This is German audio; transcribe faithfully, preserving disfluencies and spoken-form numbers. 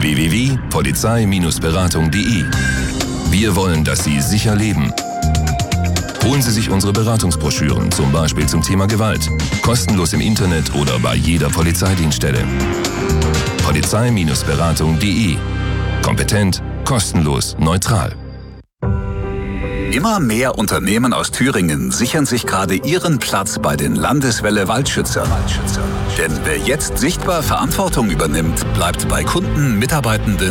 w w w punkt polizei Beratung punkt de. Wir wollen, dass Sie sicher leben. Holen Sie sich unsere Beratungsbroschüren, zum Beispiel zum Thema Gewalt. Kostenlos im Internet oder bei jeder Polizeidienststelle. Polizei Beratung punkt de. Kompetent, kostenlos, neutral. Immer mehr Unternehmen aus Thüringen sichern sich gerade ihren Platz bei den Landeswelle Waldschützern. Denn wer jetzt sichtbar Verantwortung übernimmt, bleibt bei Kunden, Mitarbeitenden